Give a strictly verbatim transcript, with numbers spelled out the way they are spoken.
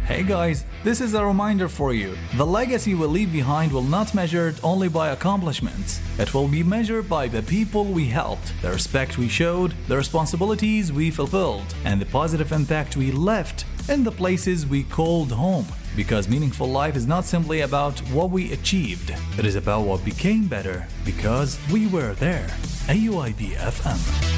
Hey guys, this is a reminder for you. The legacy we leave behind will not be measured only by accomplishments. It will be measured by the people we helped, the respect we showed, the responsibilities we fulfilled, and the positive impact we left in the places we called home. Because meaningful life is not simply about what we achieved, it is about what became better because we were there. A U I B F M.